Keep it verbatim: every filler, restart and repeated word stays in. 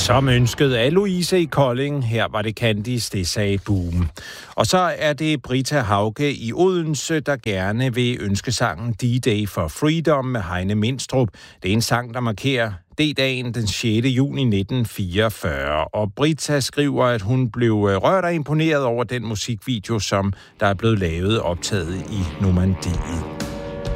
Som ønsket af Louise i Kolding, her var det Candice, det sagde Boom. Og så er det Brita Hauge i Odense, der gerne vil ønske sangen D-Day for Freedom med Heine Minstrup. Det er en sang, der markerer D-dagen den sjette juni nitten fireogfyrre. Og Brita skriver, at hun blev rørt og imponeret over den musikvideo, som der er blevet lavet optaget i Normandiet.